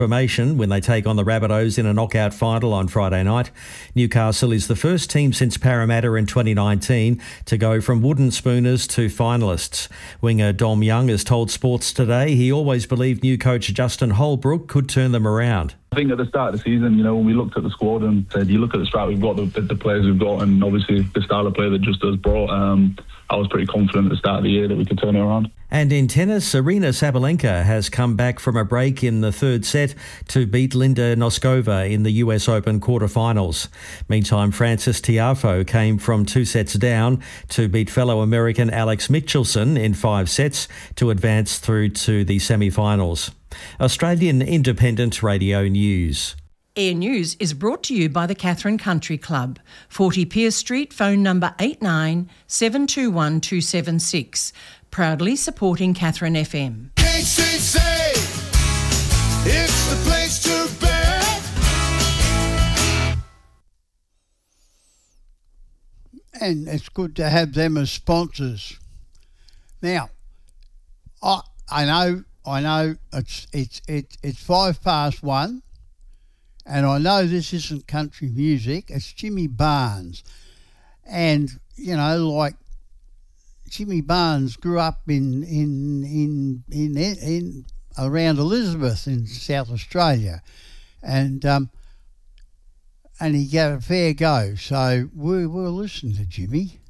Formation when they take on the Rabbitohs in a knockout final on Friday night. Newcastle is the first team since Parramatta in 2019 to go from wooden spooners to finalists. Winger Dom Young has told Sports Today he always believed new coach Justin Holbrook could turn them around. I think at the start of the season, when we looked at the squad and said, you look at the strat we've got, the players we've got, and obviously the style of play that just has brought, I was pretty confident at the start of the year that we could turn it around. And in tennis, Aryna Sabalenka has come back from a break in the third set to beat Linda Noskova in the US Open quarterfinals. Meantime, Frances Tiafoe came from 2 sets down to beat fellow American Alex Michelson in 5 sets to advance through to the semi-finals. Australian Independent Radio News. Air News is brought to you by the Catherine Country Club, 40 Pearce Street, phone number 89 721 276. Proudly supporting Catherine FM. KCC, it's the place to be. And it's good to have them as sponsors. Now, I know it's 1:05. And I know this isn't country music. It's Jimmy Barnes. And, like Jimmy Barnes grew up in around Elizabeth in South Australia. And he gave a fair go. So we'll listen to Jimmy.